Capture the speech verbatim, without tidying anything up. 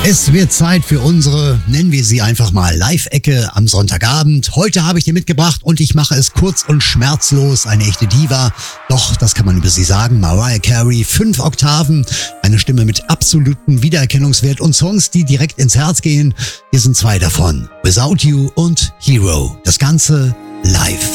Es wird Zeit für unsere, nennen wir sie einfach mal, Live-Ecke am Sonntagabend. Heute habe ich dir mitgebracht und ich mache es kurz und schmerzlos, eine echte Diva. Doch, das kann man über sie sagen, Mariah Carey, fünf Oktaven, eine Stimme mit absolutem Wiedererkennungswert und Songs, die direkt ins Herz gehen. Hier sind zwei davon, Without You und Hero. Das Ganze live.